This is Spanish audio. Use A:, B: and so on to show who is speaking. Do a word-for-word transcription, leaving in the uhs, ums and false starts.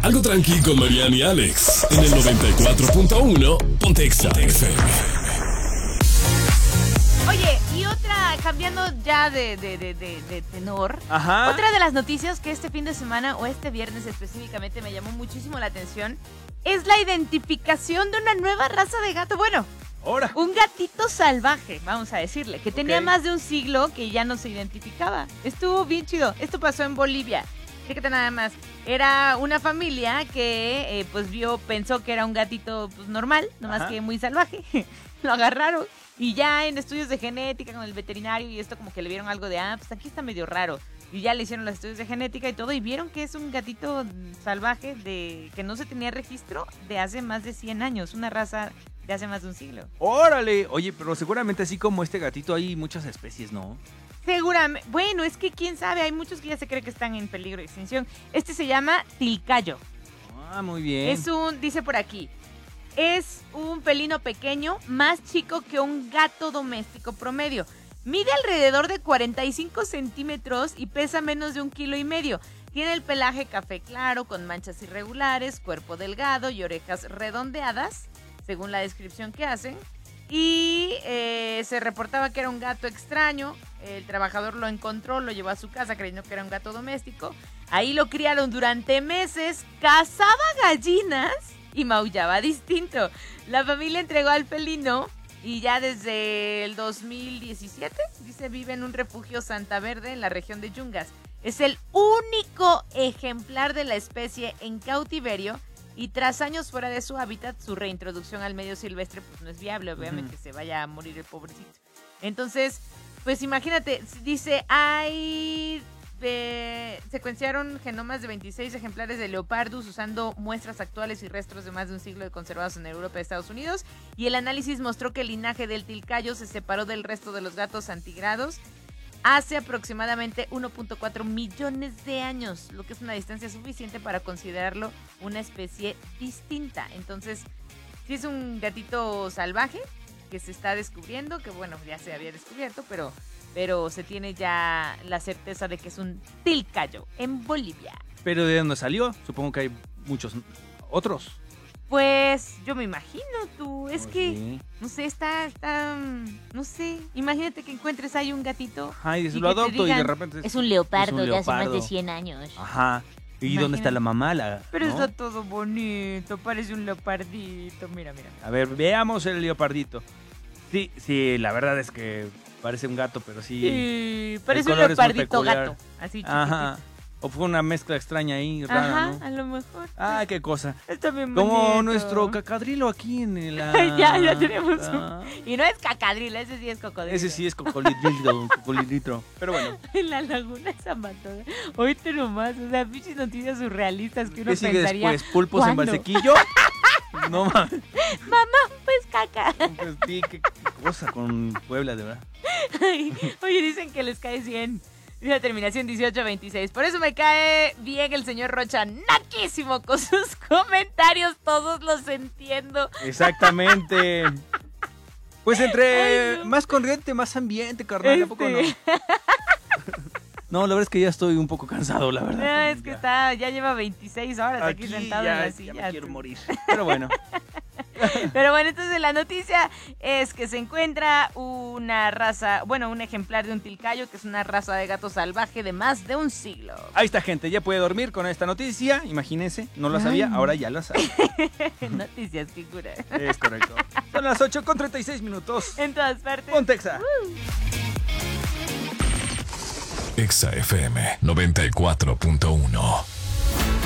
A: Algo tranqui con Mariana y Alex. En el noventa y cuatro punto uno, Ponte Exa F M.
B: Oye, y otra, cambiando ya de, de, de, de, de tenor.
C: Ajá.
B: Otra de las noticias que este fin de semana, o este viernes específicamente, me llamó muchísimo la atención, es la identificación de una nueva raza de gato. Bueno,
C: Ahora.
B: un gatito salvaje, vamos a decirle, que tenía
C: Ok.
B: más de un siglo que ya no se identificaba. Estuvo bien chido. Esto pasó en Bolivia. Fíjate nada más. Era una familia que eh, pues vio, pensó que era un gatito pues normal, nomás
C: Ajá.
B: que muy salvaje. Lo agarraron y ya en estudios de genética con el veterinario y esto como que le vieron algo de, ah, pues aquí está medio raro. Y ya le hicieron los estudios de genética y todo y vieron que es un gatito salvaje de que no se tenía registro de hace más de cien años, una raza de hace más de un siglo.
C: Órale. Oye, pero seguramente así como este gatito hay muchas especies, ¿no?
B: Seguramente. Bueno, es que quién sabe, hay muchos que ya se cree que están en peligro de extinción. Este se llama tilcayo.
C: Ah, muy bien.
B: Es un, dice por aquí, es un pelino pequeño, más chico que un gato doméstico promedio. Mide alrededor de cuarenta y cinco centímetros y pesa menos de un kilo y medio. Tiene el pelaje café claro, con manchas irregulares, cuerpo delgado y orejas redondeadas, según la descripción que hacen. Y eh, se reportaba que era un gato extraño. El trabajador lo encontró, lo llevó a su casa creyendo que era un gato doméstico. Ahí lo criaron durante meses, cazaba gallinas y maullaba distinto. La familia entregó al felino y ya desde el dos mil diecisiete, dice, vive en un refugio Santa Verde en la región de Yungas. Es el único ejemplar de la especie en cautiverio. Y tras años fuera de su hábitat, su reintroducción al medio silvestre pues no es viable, obviamente, uh-huh. que se vaya a morir el pobrecito. Entonces, pues imagínate, dice, hay... Eh, secuenciaron genomas de veintiséis ejemplares de Leopardus usando muestras actuales y restos de más de un siglo conservados en Europa y Estados Unidos. Y el análisis mostró que el linaje del tilcayo se separó del resto de los gatos antigrados hace aproximadamente uno punto cuatro millones de años, lo que es una distancia suficiente para considerarlo una especie distinta. Entonces, sí es un gatito salvaje que se está descubriendo, que bueno, ya se había descubierto, pero, pero se tiene ya la certeza de que es un tilcayo en Bolivia.
C: ¿Pero de dónde salió? Supongo que hay muchos otros.
B: Pues yo me imagino, tú, es
C: Oh,
B: que,
C: sí.
B: no sé, está, está, no sé, imagínate que encuentres ahí un gatito.
C: Ajá, y dices,
B: y
C: lo
B: que te
C: adopto
B: digan,
C: y de repente
D: Es un leopardo,
C: es un
D: de hace más
C: leopardo.
D: de cien años.
C: Ajá. ¿Y
B: Imagínate.
C: dónde está la mamá? La,
B: Pero
C: ¿no?
B: está todo bonito, parece un leopardito, mira, mira.
C: A ver, veamos el leopardito. Sí, sí, la verdad es que parece un gato, pero sí.
B: Sí, parece un
C: color es muy
B: leopardito
C: peculiar.
B: gato, así chiquitito.
C: Ajá. O fue una mezcla extraña ahí, rara,
B: Ajá,
C: ¿no?
B: a lo mejor.
C: Ah, qué cosa.
B: Está bien
C: Como
B: bonito.
C: nuestro cacadrilo aquí en la...
B: Ya, ya tenemos
C: Ah,
B: un... Y no es cacadrilo, ese sí es cocodrilo.
C: Ese sí es cocodrilo, cocodrilo. Pero bueno.
B: En la laguna de San Mateo. Oíste nomás, o sea, pinches noticias surrealistas que uno
C: ¿Qué sigue
B: pensaría...
C: después? ¿Pulpos en
B: ¿cuándo?
C: Valsequillo? No mames.
B: Mamá, pues caca.
C: Pues sí, qué, qué cosa con Puebla, de verdad.
B: Ay, oye, dicen que les cae cien. La terminación dieciocho veintiséis. Por eso me cae bien el señor Rocha. Naquísimo con sus comentarios. Todos los entiendo.
C: Exactamente. Pues entre
B: Ay, no.
C: más corriente, más ambiente, carnal. ¿A poco no?
B: Este.
C: No, la verdad es que ya estoy un poco cansado, la verdad.
B: No, es que está, ya lleva veintiséis horas aquí,
C: Aquí
B: sentado
C: ya,
B: en la
C: ya
B: silla.
C: me quiero morir. Pero bueno.
B: Pero bueno, entonces la noticia es que se encuentra una raza, bueno, un ejemplar de un tilcayo, que es una raza de gato salvaje de más de un siglo.
C: Ahí está, gente. Ya puede dormir con esta noticia. Imagínense. No la sabía,
B: Ay.
C: ahora ya la sabe.
B: Noticias que cura.
C: Es correcto. Son las ocho con treinta y seis minutos.
B: En todas partes.
C: Ponte Exa.
A: Exa F M noventa y cuatro punto uno.